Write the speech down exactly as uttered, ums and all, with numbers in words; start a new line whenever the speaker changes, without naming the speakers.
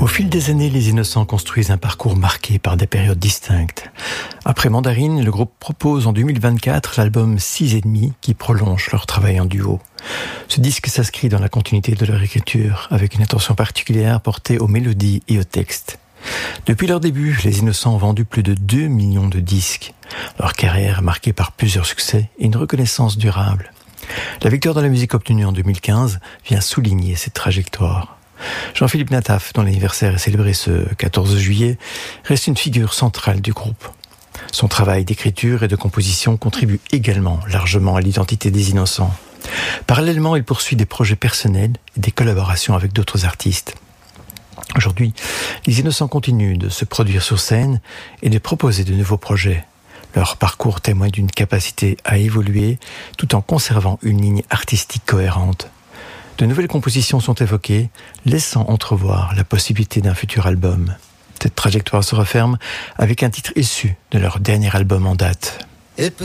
Au fil des années, les Innocents construisent un parcours marqué par des périodes distinctes. Après Mandarine, le groupe propose en deux mille vingt-quatre l'album six et demi qui prolonge leur travail en duo. Ce disque s'inscrit dans la continuité de leur écriture, avec une attention particulière portée aux mélodies et aux textes. Depuis leur début, les Innocents ont vendu plus de deux millions de disques. Leur carrière est marquée par plusieurs succès et une reconnaissance durable. La victoire de la musique obtenue en deux mille quinze vient souligner cette trajectoire. Jean-Philippe Nataf, dont l'anniversaire est célébré ce quatorze juillet, reste une figure centrale du groupe. Son travail d'écriture et de composition contribue également largement à l'identité des Innocents. Parallèlement, il poursuit des projets personnels et des collaborations avec d'autres artistes. Aujourd'hui, les Innocents continuent de se produire sur scène et de proposer de nouveaux projets. Leur parcours témoigne d'une capacité à évoluer tout en conservant une ligne artistique cohérente. De nouvelles compositions sont évoquées, laissant entrevoir la possibilité d'un futur album. Cette trajectoire se referme avec un titre issu de leur dernier album en date.